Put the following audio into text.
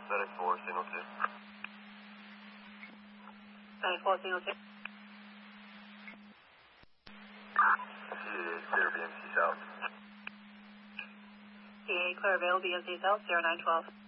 FedEx 4, signal 2. FedEx 4, signal 2. CA, clear BMC South. CA, clear avail, BMC South, 0912.